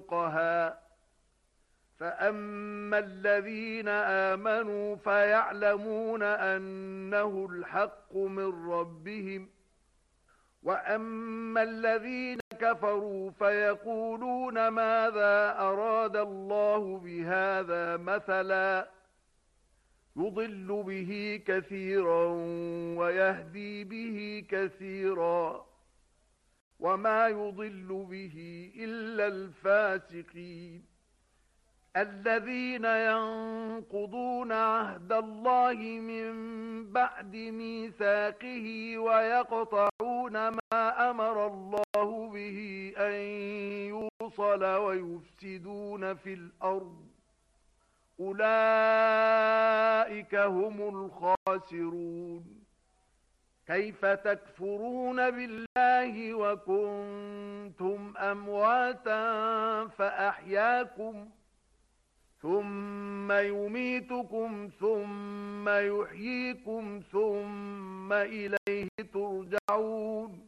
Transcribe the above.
فوقها. فأما الذين آمنوا فيعلمون أنه الحق من ربهم، وأما الذين كفروا فيقولون ماذا أراد الله بهذا مثلا، يضل به كثيرا ويهدي به كثيرا، وما يضل به إلا الفاسقين الذين ينقضون عهد الله من بعد ميثاقه ويقطعون ما أمر الله به أن يوصل ويفسدون في الأرض، أولئك هم الخاسرون. كيف تكفرون بالله وكنتم أمواتا فأحياكم، ثم يميتكم ثم يحييكم ثم إليه ترجعون.